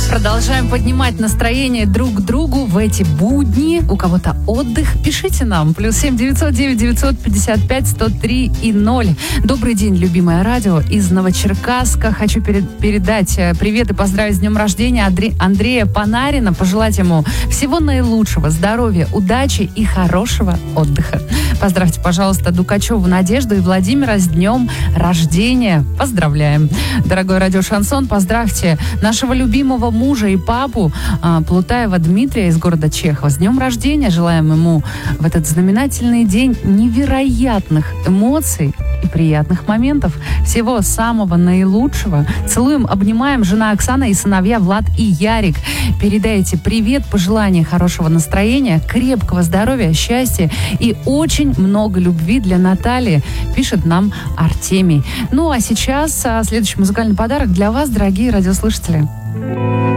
Продолжаем поднимать настроение друг к другу в эти будни. У кого-то отдых, пишите нам. +7 909 955 103 и 0. Добрый день, любимое радио из Новочеркасска. Хочу передать привет и поздравить с днем рождения Андрея Панарина. Пожелать ему всего наилучшего, здоровья, удачи и хорошего отдыха. Поздравьте, пожалуйста, Дукачеву Надежду и Владимира с днем рождения. Поздравляем. Дорогой радио Шансон, поздравьте нашего любимого мужа и папу Плутаева Дмитрия из города Чехова. С днем рождения. Желаем ему в этот знаменательный день невероятных эмоций и приятных моментов. Всего самого наилучшего. Целуем, обнимаем жена Оксана и сыновья Влад и Ярик. Передайте привет, пожелания хорошего настроения, крепкого здоровья, счастья и очень много любви для Натальи, пишет нам Артемий. Ну а сейчас следующий музыкальный подарок для вас, дорогие радиослушатели.